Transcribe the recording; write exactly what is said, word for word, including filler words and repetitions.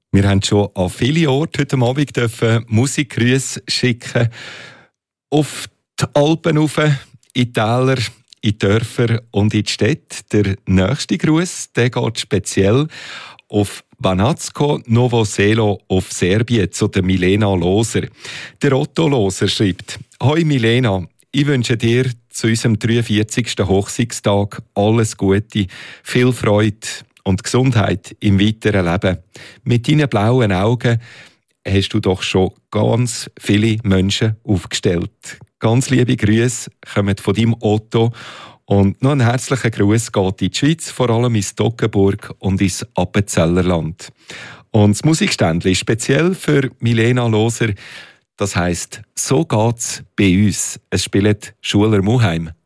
Wir haben schon an viele Orte heute Abend dürfen Musikgrüße schicken. Auf die Alpen rauf, in die Täler, in die Dörfer und in die Städte. Der nächste Gruß, der geht speziell auf Banatsko Novo Selo auf Serbien zu der Milena Loser. Der Otto Loser schreibt: «Hoi Milena, ich wünsche dir zu unserem dreiundvierzigsten Hochzeitstag alles Gute, viel Freude und Gesundheit im weiteren Leben. Mit deinen blauen Augen hast du doch schon ganz viele Menschen aufgestellt. Ganz liebe Grüße kommen von deinem Otto und noch ein herzlicher Gruß geht in die Schweiz, vor allem ins Toggenburg und ins Appenzellerland. Und das Musikständchen speziell für Milena Loser, das heisst «So geht's bei uns». Es spielt Schuler Muheim.